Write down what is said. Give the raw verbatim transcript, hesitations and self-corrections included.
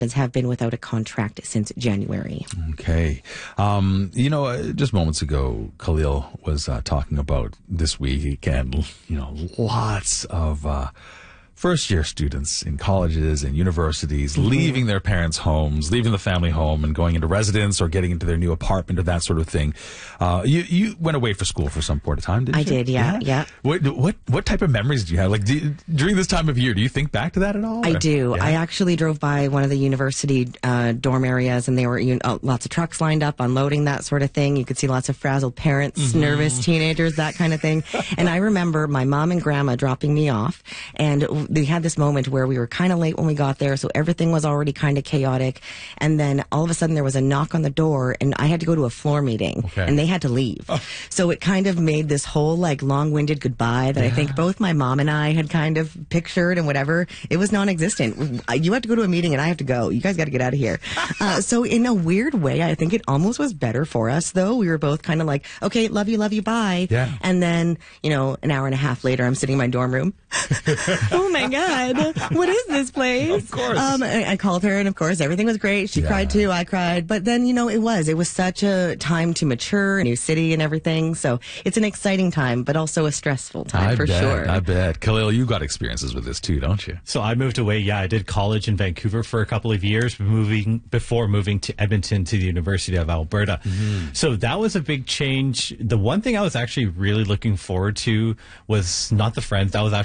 have been without a contract since January. Okay. Um, you know, uh, just moments ago, Khalil was uh, talking about this week and, you know, lots of uh, first-year students in colleges and universities mm-hmm. leaving their parents' homes, leaving the family home and going into residence or getting into their new apartment or that sort of thing. Uh, you, you went away for school for some point of time, didn't I you? I did, yeah, yeah. yeah. What, what, what type of memories do you have? Like, do you, during this time of year, do you think back to that at all? I or? do. Yeah. I actually drove by one of the university uh, dorm areas, and there were you know, lots of trucks lined up, unloading, that sort of thing. You could see lots of frazzled parents, mm-hmm. nervous teenagers, that kind of thing. And I remember my mom and grandma dropping me off, and they had this moment where we were kind of late when we got there, so everything was already kind of chaotic. And then all of a sudden there was a knock on the door, and I had to go to a floor meeting, okay. and they had to leave. Oh. So it kind of made this whole like long-winded goodbye that yeah. I think both my mom and I had kind of pictured and whatever. It was non-existent. You have to go to a meeting and I have to go. You guys got to get out of here. uh, so in a weird way, I think it almost was better for us, though. We were both kind of like, okay, love you, love you, bye. Yeah. And then, you know, an hour and a half later, I'm sitting in my dorm room. Oh my God, what is this place? Of course. Um, I, I called her, and of course, everything was great. She yeah. cried too. I cried. But then, you know, it was. It was such a time to mature, a new city and everything. So it's an exciting time, but also a stressful time I for bet, sure. I bet. Khalil, you got experiences with this too, don't you? So I moved away. Yeah, I did college in Vancouver for a couple of years, moving before moving to Edmonton to the University of Alberta. Mm-hmm. So that was a big change. The one thing I was actually really looking forward to was not the friends. That was actually